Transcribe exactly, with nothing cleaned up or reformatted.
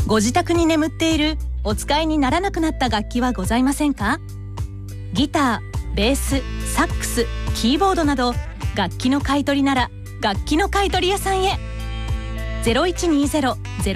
ご自宅に眠っているお使いにならなくなった楽器はございませんか？ギター、ベース、サックス、キーボードなど楽器の買い取りなら楽器の買い取り屋さんへ。ゼロいちにーゼロ